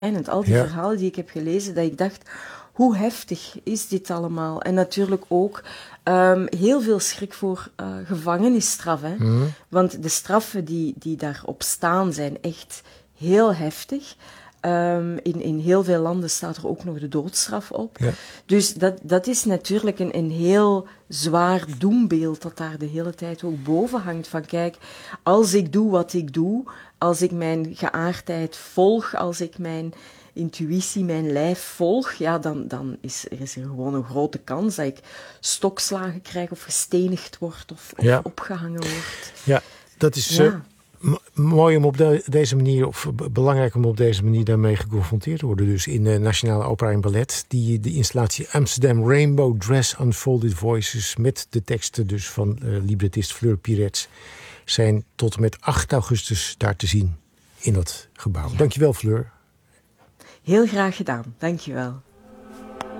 En al die verhalen die ik heb gelezen, dat ik dacht, hoe heftig is dit allemaal? En natuurlijk ook heel veel schrik voor gevangenisstraf. Hè? Want de straffen die daarop staan zijn echt heel heftig. In heel veel landen staat er ook nog de doodstraf op. Ja. Dus dat is natuurlijk een heel zwaar doembeeld dat daar de hele tijd ook boven hangt. Van kijk, als ik doe wat ik doe, als ik mijn geaardheid volg, als ik mijn intuïtie, mijn lijf volg, ja, dan is er gewoon een grote kans dat ik stokslagen krijg of gestenigd word of opgehangen word. Ja, dat is mooi om op deze manier, of belangrijk om op deze manier daarmee geconfronteerd te worden. Dus in de Nationale Opera en Ballet, de installatie Amsterdam Rainbow Dress Unfolded Voices, met de teksten dus van librettist Fleur Pirets, zijn tot en met 8 augustus daar te zien in dat gebouw. Ja. Dankjewel, Fleur. Heel graag gedaan, dankjewel.